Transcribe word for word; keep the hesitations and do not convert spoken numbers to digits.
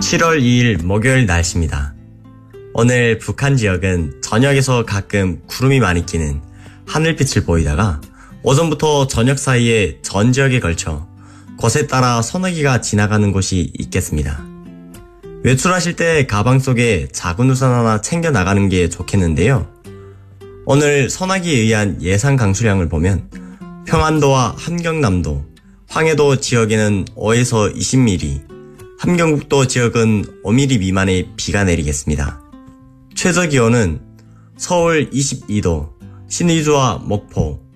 칠월 이일 목요일 날씨입니다. 오늘 북한 지역은 저녁에서 가끔 구름이 많이 끼는 하늘빛을 보이다가 오전부터 저녁 사이에 전 지역에 걸쳐 곳에 따라 서너 개가 지나가는 곳이 있겠습니다. 외출하실 때 가방 속에 작은 우산 하나 챙겨 나가는 게 좋겠는데요. 오늘 소나기에 의한 예상 강수량을 보면 평안도와 함경남도, 황해도 지역에는 오에서 이십 밀리미터, 함경북도 지역은 오 밀리미터 미만의 비가 내리겠습니다. 최저 기온은 서울 이십이 도, 신의주와 목포,